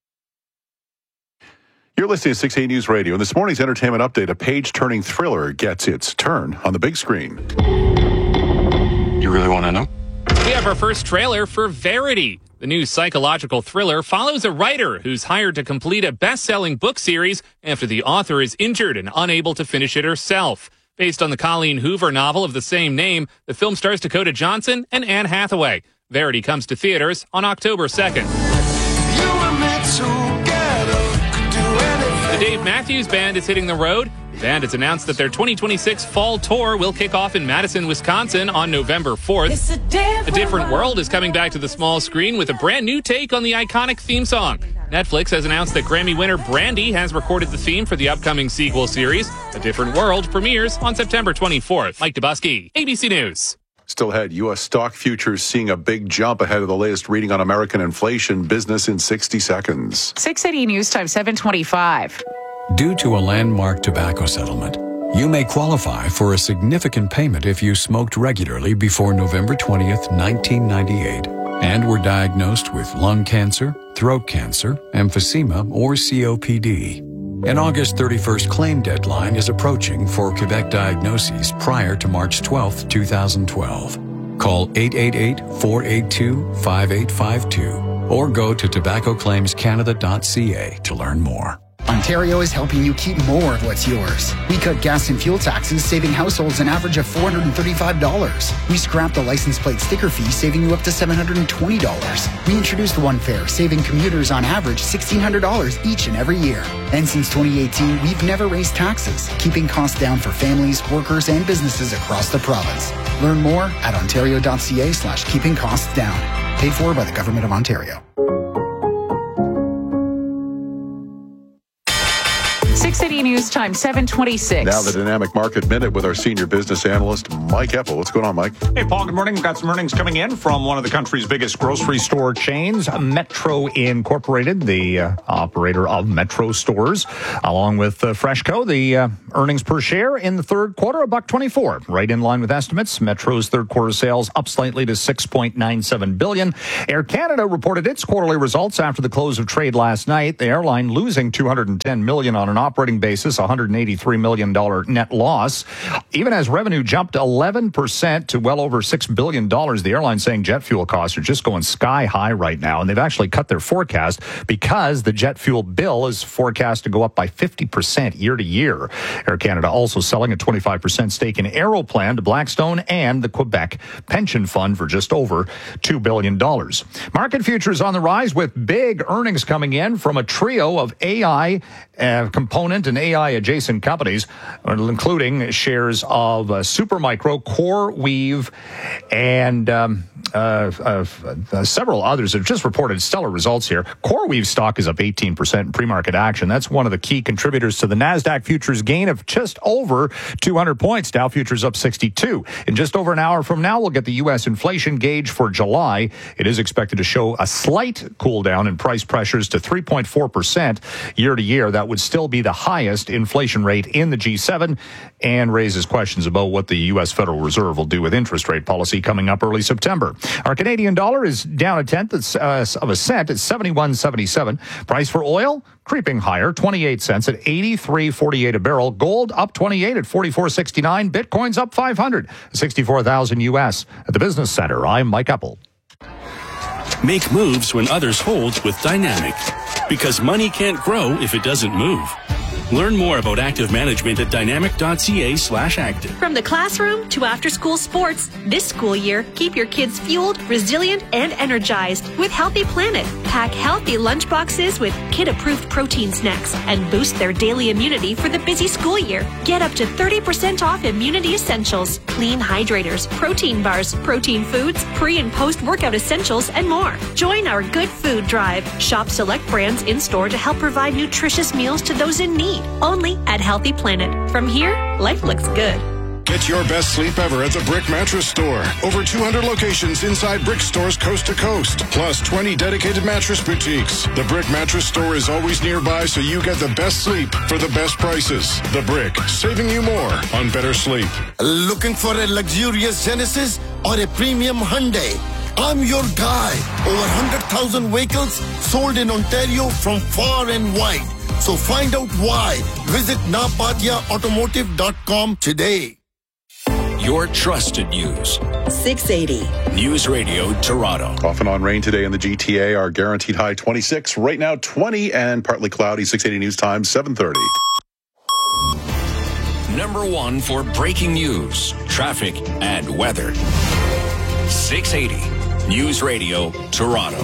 You're listening to six eighty News Radio. In this morning's entertainment update, a page-turning thriller gets its turn on the big screen. You really want to know? We have our first trailer for Verity. The new psychological thriller follows a writer who's hired to complete a best-selling book series after the author is injured and unable to finish it herself. Based on the Colleen Hoover novel of the same name, the film stars Dakota Johnson and Anne Hathaway. Verity comes to theaters on October second. The Dave Matthews Band is hitting the road. The band has announced that their twenty twenty-six fall tour will kick off in Madison, Wisconsin on November fourth. A different, a different World is coming back to the small screen with a brand new take on the iconic theme song. Netflix has announced that Grammy winner Brandy has recorded the theme for the upcoming sequel series. A Different World premieres on September twenty-fourth. Mike Dubusky, A B C News. Still ahead, U S stock futures seeing a big jump ahead of the latest reading on American inflation. Business in sixty seconds. six eighty News Time, seven twenty-five. Due to a landmark tobacco settlement, you may qualify for a significant payment if you smoked regularly before November twentieth, nineteen ninety-eight, and were diagnosed with lung cancer, throat cancer, emphysema, or C O P D. An August thirty-first claim deadline is approaching for Quebec diagnoses prior to March twelfth, twenty twelve. Call eight eight eight, four eight two, five eight five two or go to tobacco claims canada dot c a to learn more. Ontario is helping you keep more of what's yours. We cut gas and fuel taxes, saving households an average of four hundred thirty-five dollars. We scrapped the license plate sticker fee, saving you up to seven hundred twenty dollars. We introduced One Fare, saving commuters on average sixteen hundred dollars each and every year. And since twenty eighteen, we've never raised taxes, keeping costs down for families, workers, and businesses across the province. Learn more at ontario dot c a slash keeping costs down. Paid for by the Government of Ontario. six eighty News Time, seven twenty-six. Now the Dynamic Market Minute with our senior business analyst, Mike Eppel. What's going on, Mike? Hey, Paul, good morning. We've got some earnings coming in from one of the country's biggest grocery store chains, Metro Incorporated, the uh, operator of Metro stores, along with uh, Freshco. The uh, earnings per share in the third quarter, a buck twenty-four, right in line with estimates. Metro's third quarter sales up slightly to six point nine seven billion dollars. Air Canada reported its quarterly results after the close of trade last night. The airline losing two hundred ten million dollars on an operating basis, one hundred eighty-three million dollars net loss. Even as revenue jumped eleven percent to well over six billion dollars, the airline saying jet fuel costs are just going sky high right now, and they've actually cut their forecast because the jet fuel bill is forecast to go up by fifty percent year to year. Air Canada also selling a twenty-five percent stake in Aeroplan to Blackstone and the Quebec Pension Fund for just over two billion dollars. Market futures on the rise with big earnings coming in from a trio of A I uh, component and A I adjacent companies, including shares of uh, Supermicro, CoreWeave, and um, uh, uh, uh, several others have just reported stellar results here. CoreWeave stock is up eighteen percent in pre-market action. That's one of the key contributors to the NASDAQ futures gain of just over two hundred points. Dow futures up sixty-two. In just over an hour from now, we'll get the U S inflation gauge for July. It is expected to show a slight cool down in price pressures to three point four percent year to year. That would still be the highest inflation rate in the G seven and raises questions about what the U S Federal Reserve will do with interest rate policy coming up early September. Our Canadian dollar is down a tenth uh, of a cent at seventy-one seventy-seven. Price for oil creeping higher, twenty-eight cents at eighty-three forty-eight a barrel. Gold up twenty-eight at forty-four sixty-nine. Bitcoin's up five hundred, sixty-four thousand U S. At the Business Center, I'm Mike Eppel. Make moves when others hold with Dynamic, because money can't grow if it doesn't move. Learn more about active management at dynamic dot c a slash active. From the classroom to after-school sports, this school year, keep your kids fueled, resilient, and energized with Healthy Planet. Pack healthy lunchboxes with kid-approved protein snacks and boost their daily immunity for the busy school year. Get up to thirty percent off immunity essentials, clean hydrators, protein bars, protein foods, pre- and post-workout essentials, and more. Join our Good Food Drive. Shop select brands in-store to help provide nutritious meals to those in need. Only at Healthy Planet. From here, life looks good. Get your best sleep ever at the Brick Mattress Store. Over two hundred locations inside Brick stores coast to coast, plus twenty dedicated mattress boutiques. The Brick Mattress Store is always nearby, so you get the best sleep for the best prices. The Brick, saving you more on better sleep. Looking for a luxurious Genesis or a premium Hyundai? I'm your guy. Over one hundred thousand vehicles sold in Ontario from far and wide. So find out why. Visit napatia automotive dot com today. Your trusted news. six eighty. News Radio Toronto. Off and on rain today in the G T A. Our guaranteed high twenty-six. Right now twenty and partly cloudy. six eighty News Time, seven thirty. Number one for breaking news, traffic, and weather. six eighty News Radio Toronto.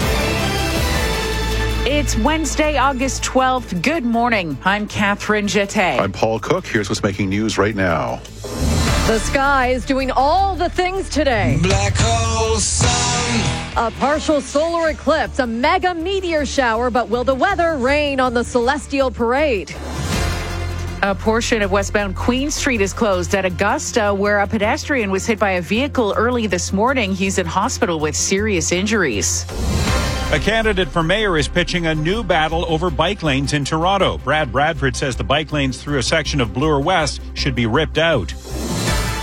It's Wednesday, August twelfth. Good morning. I'm Catherine Jeté. I'm Paul Cook. Here's what's making news right now. The sky is doing all the things today. Black hole sun. A partial solar eclipse, a mega meteor shower, but will the weather rain on the celestial parade? A portion of westbound Queen Street is closed at Augusta, where a pedestrian was hit by a vehicle early this morning. He's in hospital with serious injuries. A candidate for mayor is pitching a new battle over bike lanes in Toronto. Brad Bradford says the bike lanes through a section of Bloor West should be ripped out.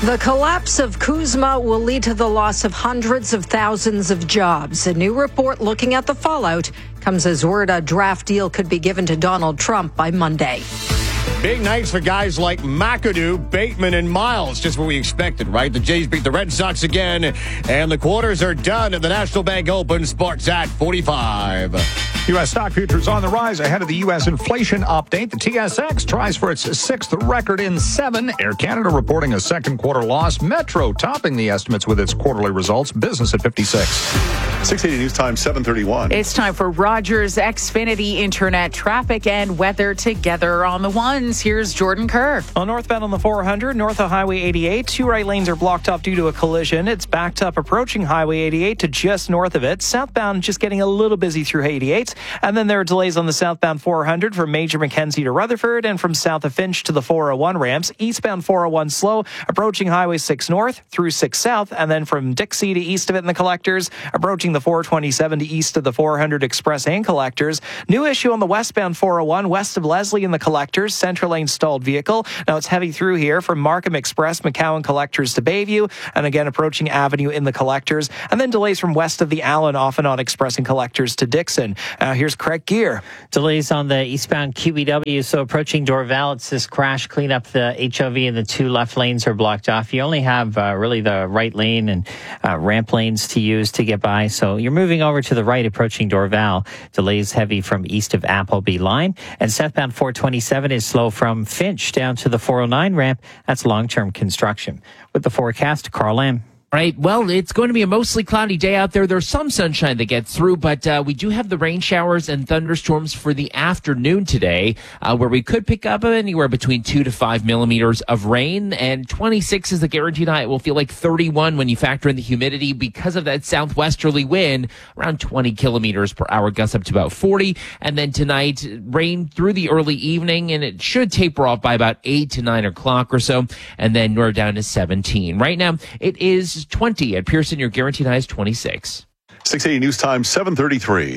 The collapse of Kuzma will lead to the loss of hundreds of thousands of jobs. A new report looking at the fallout comes as word a draft deal could be given to Donald Trump by Monday. Big nights for guys like McAdoo, Bateman, and Miles. Just what we expected, right? The Jays beat the Red Sox again, and the quarters are done at the National Bank Open. Sports at forty-five. U S stock futures on the rise ahead of the U S inflation update. The T S X tries for its sixth record in seven. Air Canada reporting a second quarter loss. Metro topping the estimates with its quarterly results. Business at fifty-six. six eighty News Time, seven thirty-one. It's time for Rogers Xfinity Internet traffic and weather together on the ones. Here's Jordan Kerr. On northbound on the four hundred, north of Highway eighty-eight, two right lanes are blocked off due to a collision. It's backed up approaching Highway eighty-eight to just north of it. Southbound just getting a little busy through eighty-eight. And then there are delays on the southbound four hundred from Major Mackenzie to Rutherford and from south of Finch to the four oh one ramps. Eastbound four oh one slow, approaching Highway six north through six south, and then from Dixie to east of it in the collectors, approaching the four twenty-seven to east of the four hundred express and collectors. New issue on the westbound four oh one, west of Leslie in the collectors, center lane stalled vehicle. Now it's heavy through here from Markham Express, McCowan collectors to Bayview, and again approaching Avenue in the collectors, and then delays from west of the Allen off and on express and collectors to Dixon. Uh, here's Craig Gear. Delays on the eastbound Q E W, so approaching Dorval, it's this crash. Clean up the H O V and the two left lanes are blocked off. You only have uh, really the right lane and uh, ramp lanes to use to get by, so you're moving over to the right approaching Dorval. Delays heavy from east of Appleby line, and southbound four twenty-seven is slow from Finch down to the four oh nine ramp. That's long-term construction. With the forecast, Carl Lamb. Right. Well, it's going to be a mostly cloudy day out there. There's some sunshine that gets through, but uh, we do have the rain showers and thunderstorms for the afternoon today, uh, where we could pick up anywhere between two to five millimeters of rain. And twenty-six is the guaranteed high. It will feel like thirty-one when you factor in the humidity because of that southwesterly wind, around twenty kilometers per hour, gusts up to about forty. And then tonight, rain through the early evening, and it should taper off by about eight to nine o'clock or so, and then we're down to seventeen. Right now, it is twenty at Pearson. Your guaranteed high is twenty-six. six eighty News Time, seven thirty-three.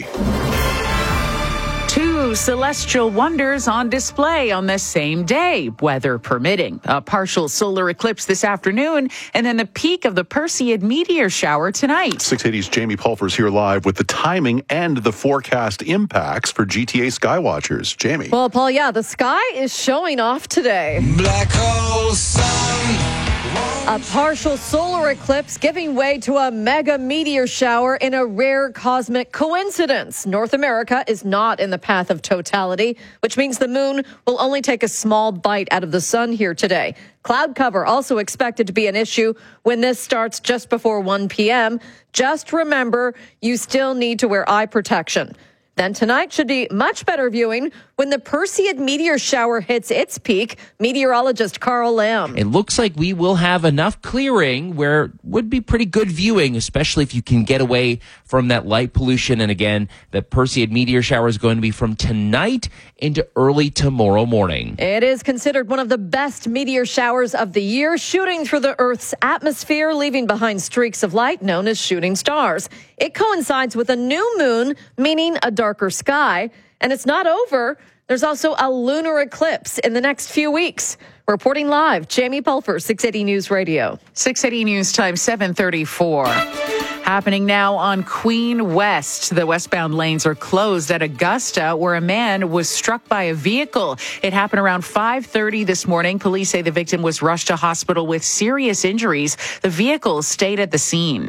Two celestial wonders on display on the same day, weather permitting. A partial solar eclipse this afternoon, and then the peak of the Perseid meteor shower tonight. six eighty's Jamie Pulver's here live with the timing and the forecast impacts for G T A Skywatchers. Jamie. Well, Paul, yeah, the sky is showing off today. Black hole sun. A partial solar eclipse giving way to a mega meteor shower in a rare cosmic coincidence. North America is not in the path of totality, which means the moon will only take a small bite out of the sun here today. Cloud cover also expected to be an issue when this starts just before one p.m. Just remember, you still need to wear eye protection. Then tonight should be much better viewing when the Perseid meteor shower hits its peak. Meteorologist Carl Lamb. It looks like we will have enough clearing where it would be pretty good viewing, especially if you can get away from that light pollution. And again, the Perseid meteor shower is going to be from tonight into early tomorrow morning. It is considered one of the best meteor showers of the year, shooting through the Earth's atmosphere, leaving behind streaks of light known as shooting stars. It coincides with a new moon, meaning a darker sky. And it's not over. There's also a lunar eclipse in the next few weeks. Reporting live, Jamie Pulver, six eighty News Radio. six eighty News Time, seven thirty-four. Happening now on Queen West. The westbound lanes are closed at Augusta, where a man was struck by a vehicle. It happened around five thirty this morning. Police say the victim was rushed to hospital with serious injuries. The vehicle stayed at the scene.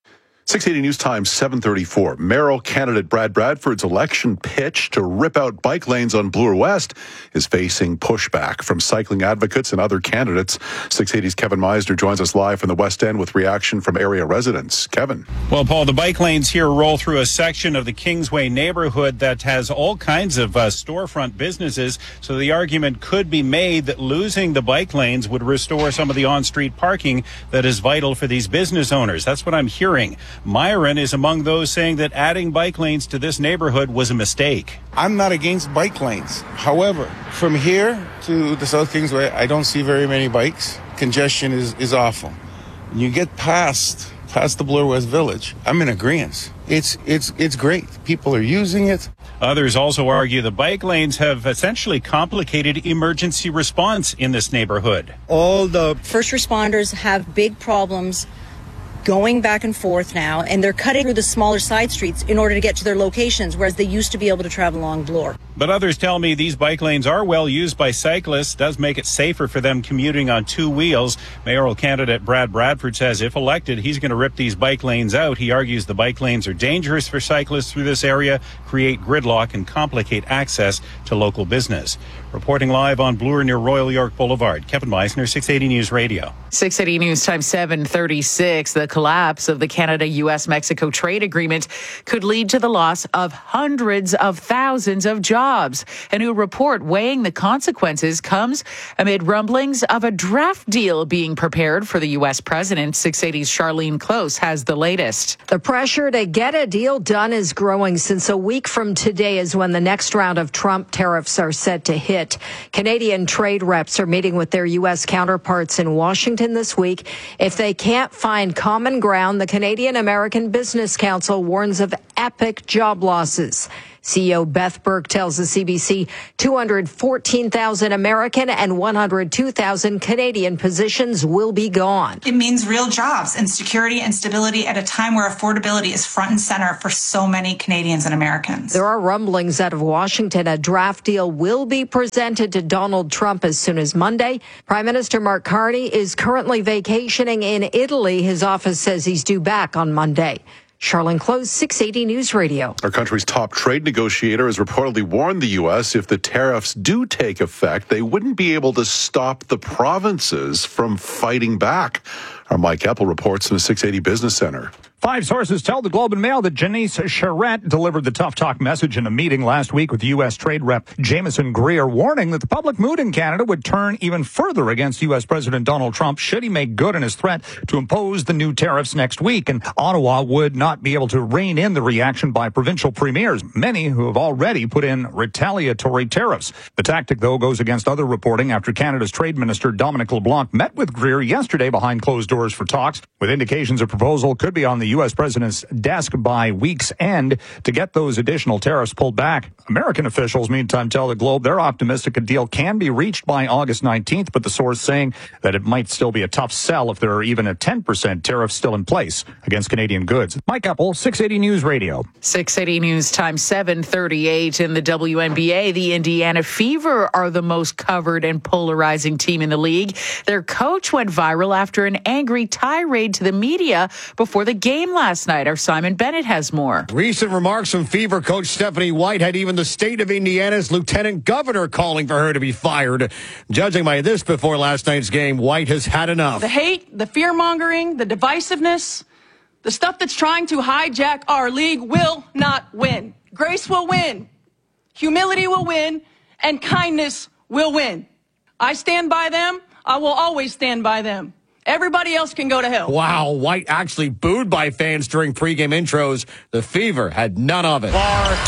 six eighty News Time, seven thirty-four. Mayoral candidate Brad Bradford's election pitch to rip out bike lanes on Bloor West is facing pushback from cycling advocates and other candidates. six eighty's Kevin Meisner joins us live from the West End with reaction from area residents. Kevin. Well, Paul, the bike lanes here roll through a section of the Kingsway neighborhood that has all kinds of uh, storefront businesses, so the argument could be made that losing the bike lanes would restore some of the on-street parking that is vital for these business owners. That's what I'm hearing. Myron is among those saying that adding bike lanes to this neighborhood was a mistake. I'm not against bike lanes. However, from here to the South Kingsway, I don't see very many bikes. Congestion is, is awful. When you get past past the Bloor West Village, I'm in agreement. It's it's it's great. People are using it. Others also argue the bike lanes have essentially complicated emergency response in this neighborhood. All the first responders have big problems going back and forth now, and they're cutting through the smaller side streets in order to get to their locations, whereas they used to be able to travel along Bloor. But others tell me these bike lanes are well used by cyclists, does make it safer for them commuting on two wheels. Mayoral candidate Brad Bradford says if elected, he's going to rip these bike lanes out. He argues the bike lanes are dangerous for cyclists through this area, create gridlock, and complicate access to local business. Reporting live on Bloor near Royal York Boulevard, Kevin Meisner, six eighty News Radio. six eighty News Time seven thirty-six. The collapse of the Canada-U S Mexico trade agreement could lead to the loss of hundreds of thousands of jobs. A new report weighing the consequences comes amid rumblings of a draft deal being prepared for the U S president. six eighty's Charlene Close has the latest. The pressure to get a deal done is growing since a week from today is when the next round of Trump tariffs are set to hit. Canadian trade reps are meeting with their U S counterparts in Washington this week. If they can't find common ground, the Canadian American Business Council warns of epic job losses. C E O Beth Burke tells the C B C two hundred fourteen thousand American and one hundred two thousand Canadian positions will be gone. It means real jobs and security and stability at a time where affordability is front and center for so many Canadians and Americans. There are rumblings out of Washington. A draft deal will be presented to Donald Trump as soon as Monday. Prime Minister Mark Carney is currently vacationing in Italy. His office says he's due back on Monday. Charlene Close, six eighty News Radio. Our country's top trade negotiator has reportedly warned the U S if the tariffs do take effect, they wouldn't be able to stop the provinces from fighting back. Our Mike Eppel reports from the six eighty Business Center. Five sources tell the Globe and Mail that Janice Charette delivered the tough talk message in a meeting last week with U S Trade Rep Jameson Greer, warning that the public mood in Canada would turn even further against U S President Donald Trump should he make good on his threat to impose the new tariffs next week. And Ottawa would not be able to rein in the reaction by provincial premiers, many who have already put in retaliatory tariffs. The tactic, though, goes against other reporting after Canada's Trade Minister Dominic LeBlanc met with Greer yesterday behind closed doors for talks, with indications a proposal could be on the U S president's desk by week's end to get those additional tariffs pulled back. American officials, meantime, tell the Globe they're optimistic a deal can be reached by August nineteenth, but the source saying that it might still be a tough sell if there are even a ten percent tariff still in place against Canadian goods. Mike Eppel, six eighty News Radio. six eighty News Time seven thirty-eight. In the W N B A, the Indiana Fever are the most covered and polarizing team in the league. Their coach went viral after an angry tirade to the media before the game last night. Our Simon Bennett has more. Recent remarks from Fever coach Stephanie White had even the state of Indiana's lieutenant governor calling for her to be fired. Judging by this before last night's game, White has had enough. The hate, the fear-mongering, the divisiveness, the stuff that's trying to hijack our league will not win. Grace will win. Humility will win. And kindness will win. I stand by them. I will always stand by them. Everybody else can go to hell. Wow, White actually booed by fans during pregame intros. The Fever had none of it.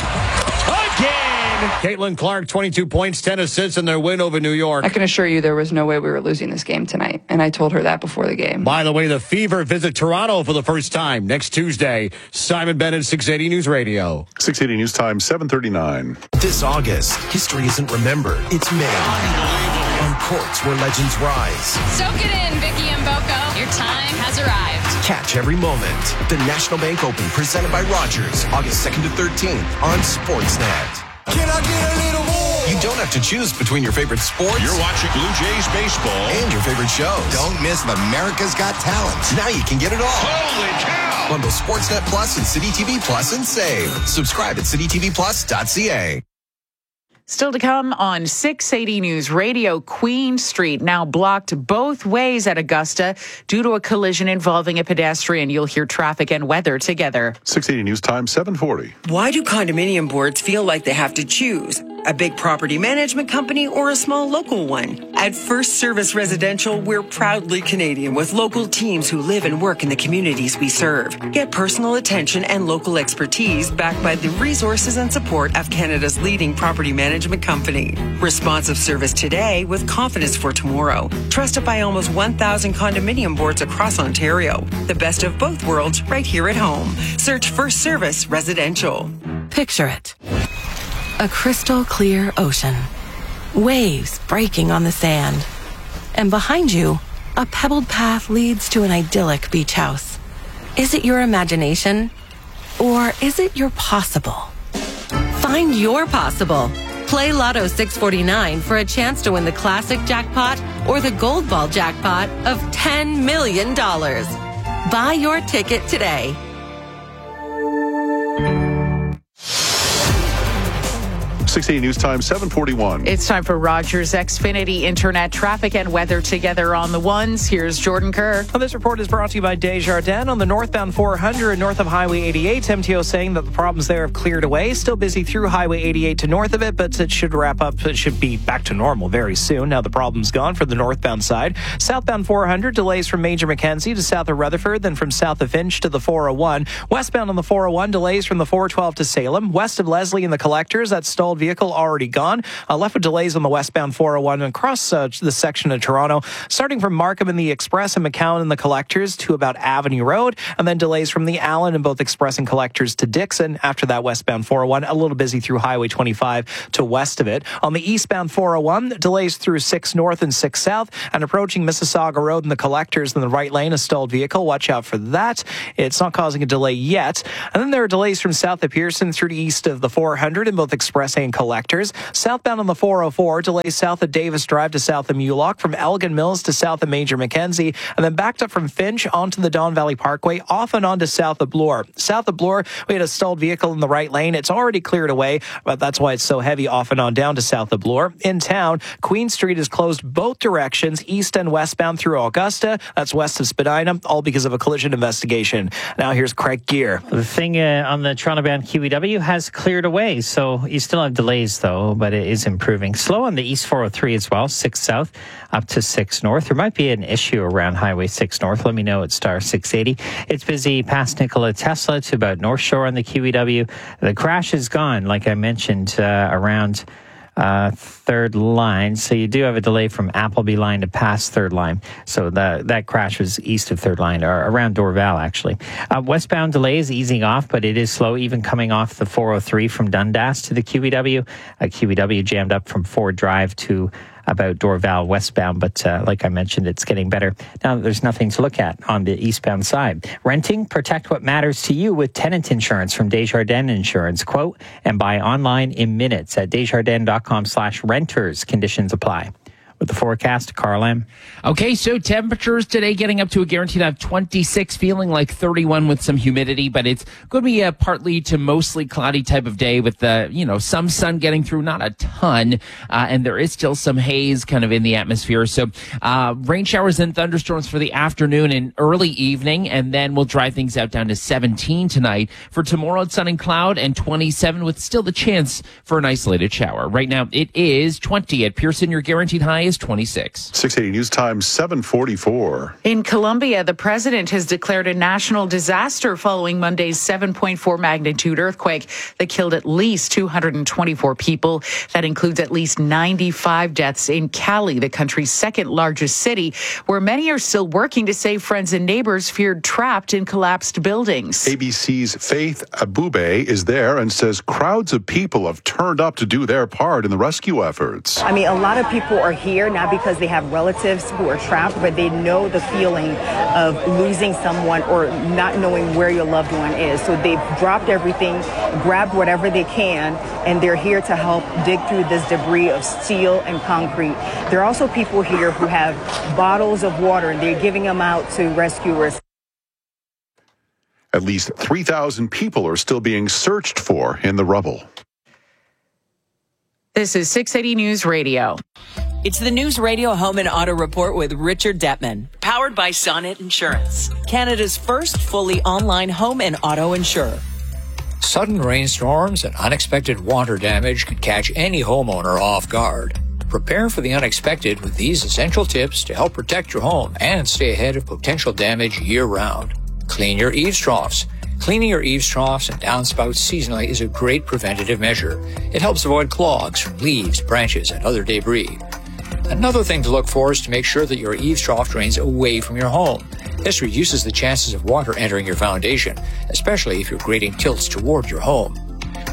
Again! Caitlin Clark, twenty-two points, ten assists in their win over New York. I can assure you there was no way we were losing this game tonight, and I told her that before the game. By the way, the Fever visit Toronto for the first time next Tuesday. Simon Bennett, six eighty News Radio. six eighty News Time, seven thirty-nine. This August, history isn't remembered, it's made. On courts where legends rise. Soak it in, Vicky Mboko. Your time has arrived. Catch every moment. The National Bank Open, presented by Rogers, August second to thirteenth on Sportsnet. Can I get a little more? You don't have to choose between your favorite sports. You're watching Blue Jays baseball. And your favorite shows. Don't miss America's Got Talent. Now you can get it all. Holy cow! Bundle Sportsnet Plus and City T V Plus and save. Subscribe at city t v plus dot c a. Still to come on six eighty News Radio, Queen Street now blocked both ways at Augusta due to a collision involving a pedestrian. You'll hear traffic and weather together. six eighty News Time, seven forty. Why do condominium boards feel like they have to choose? A big property management company or a small local one? At First Service Residential, we're proudly Canadian with local teams who live and work in the communities we serve. Get personal attention and local expertise backed by the resources and support of Canada's leading property management company. Responsive service today with confidence for tomorrow. Trusted by almost one thousand condominium boards across Ontario. The best of both worlds right here at home. Search First Service Residential. Picture it. A crystal clear ocean. Waves breaking on the sand. And behind you, a pebbled path leads to an idyllic beach house. Is it your imagination? Or is it your possible? Find your possible. Play Lotto six forty-nine for a chance to win the classic jackpot or the gold ball jackpot of ten million dollars. Buy your ticket today. six eighty News Time, seven forty-one. It's time for Rogers Xfinity Internet traffic and weather together on the ones. Here's Jordan Kerr. Well, this report is brought to you by Desjardins. On the northbound four hundred north of Highway eighty-eight, M T O saying that the problems there have cleared away. Still busy through Highway eighty-eight to north of it, but it should wrap up. It should be back to normal very soon. Now the problem's gone for the northbound side. Southbound four hundred, delays from Major Mackenzie to south of Rutherford, then from south of Finch to the four oh one. Westbound on the four oh one, delays from the four twelve to Salem. West of Leslie and the Collectors, that stalled vehicle already gone. Uh, left with delays on the westbound four oh one and across uh, the section of Toronto, starting from Markham and the Express and McCowan and the Collectors to about Avenue Road, and then delays from the Allen and both Express and Collectors to Dixon. After that, westbound four oh one, a little busy through Highway twenty-five to west of it. On the eastbound four oh one, delays through six north and six south, and approaching Mississauga Road and the Collectors in the right lane, a stalled vehicle. Watch out for that. It's not causing a delay yet. And then there are delays from south of Pearson through to east of the four hundred in both Express and Collectors. Southbound on the four oh four, delays south of Davis Drive to south of Mulock, from Elgin Mills to south of Major Mackenzie, and then backed up from Finch onto the Don Valley Parkway, off and on to south of Bloor. South of Bloor, we had a stalled vehicle in the right lane. It's already cleared away, but that's why it's so heavy off and on down to south of Bloor. In town, Queen Street is closed both directions, east and westbound through Augusta. That's west of Spadina, all because of a collision investigation. Now here's Craig Gear. The thing uh, on the Toronto-bound Q E W has cleared away, so you still have delays though, but it is improving. Slow on the East four oh three as well, six south up to six north. There might be an issue around Highway six north. Let me know at star six eighty. It's busy past Nikola Tesla to about North Shore on the Q E W. The crash is gone, like I mentioned, uh, around uh, third line. So you do have a delay from Appleby line to past third line. So that that crash was east of third line, or around Dorval, actually. Uh, westbound delays easing off, but it is slow, even coming off the four oh three from Dundas to the Q E W. Uh, Q E W jammed up from Ford Drive to about Dorval westbound, but uh, like I mentioned, it's getting better. Now there's nothing to look at on the eastbound side. Renting, protect what matters to you with tenant insurance from Desjardins Insurance. Quote and buy online in minutes at desjardins.com slash renters. Conditions apply. With the forecast, Carl M. Okay, so temperatures today getting up to a guaranteed of twenty-six, feeling like thirty-one with some humidity, but it's going to be a partly to mostly cloudy type of day with the, you know, some sun getting through, not a ton, uh, and there is still some haze kind of in the atmosphere. So uh, rain showers and thunderstorms for the afternoon and early evening, and then we'll dry things out down to seventeen tonight. For tomorrow, it's sun and cloud and twenty-seven with still the chance for an isolated shower. Right now, it is twenty at Pearson. Your guaranteed high is twenty-six. six eighty News Time, seven forty-four. In Colombia, the president has declared a national disaster following Monday's seven point four magnitude earthquake that killed at least two hundred twenty-four people. That includes at least ninety-five deaths in Cali, the country's second largest city, where many are still working to save friends and neighbors feared trapped in collapsed buildings. A B C's Faith Abube is there and says crowds of people have turned up to do their part in the rescue efforts. I mean, a lot of people are here not because they have relatives who are trapped, but they know the feeling of losing someone or not knowing where your loved one is. So they've dropped everything, grabbed whatever they can, and they're here to help dig through this debris of steel and concrete. There are also people here who have bottles of water, and they're giving them out to rescuers. At least three thousand people are still being searched for in the rubble. This is six eighty News Radio. It's the News Radio Home and Auto Report with Richard Detman, powered by Sonnet Insurance, Canada's first fully online home and auto insurer. Sudden rainstorms and unexpected water damage can catch any homeowner off guard. Prepare for the unexpected with these essential tips to help protect your home and stay ahead of potential damage year-round. Clean your eaves troughs. Cleaning your eaves troughs and downspouts seasonally is a great preventative measure. It helps avoid clogs from leaves, branches, and other debris. Another thing to look for is to make sure that your eaves trough drains away from your home. This reduces the chances of water entering your foundation, especially if your grading tilts toward your home.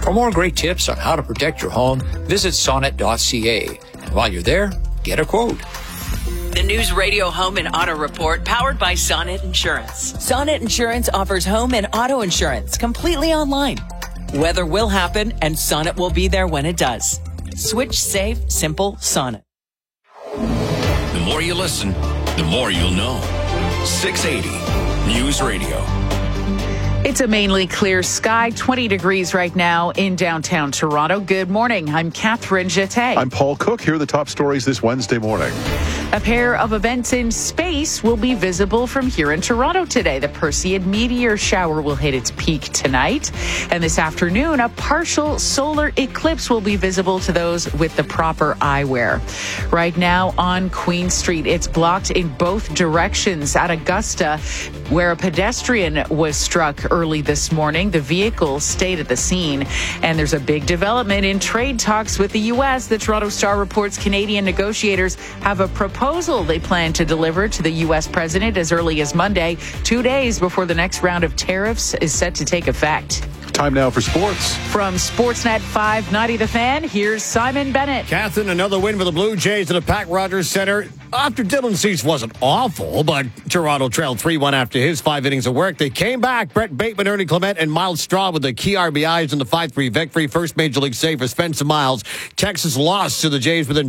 For more great tips on how to protect your home, visit sonnet dot c a. And while you're there, get a quote. The News Radio Home and Auto Report, powered by Sonnet Insurance. Sonnet Insurance offers home and auto insurance completely online. Weather will happen, and Sonnet will be there when it does. Switch safe, simple Sonnet. The more you listen, the more you'll know. six eighty News Radio. It's a mainly clear sky, twenty degrees right now in downtown Toronto. Good morning. I'm Catherine Jeté. I'm Paul Cook. Here are the top stories this Wednesday morning. A pair of events in space will be visible from here in Toronto today. The Perseid meteor shower will hit its peak tonight. And this afternoon, a partial solar eclipse will be visible to those with the proper eyewear. Right now on Queen Street, it's blocked in both directions at Augusta, where a pedestrian was struck early this morning. The vehicle stayed at the scene. And there's a big development in trade talks with the U S. The Toronto Star reports Canadian negotiators have a proposal they plan to deliver to the U S president as early as Monday, two days before the next round of tariffs is set to take effect. Time now for sports. From Sportsnet five ninety The Fan, here's Simon Bennett. Catherine, another win for the Blue Jays at the Pac Rogers Center. After Dylan Cease wasn't awful, but Toronto trailed three one after his five innings of work. They came back. Brett Bateman, Ernie Clement, and Miles Straw with the key R B Is in the five three victory. First Major League save for Spencer Miles. Texas lost to the Jays within